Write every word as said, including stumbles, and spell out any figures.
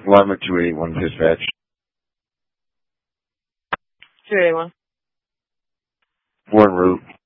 Lima two eighty-one dispatch. two eighty-one. We're en route.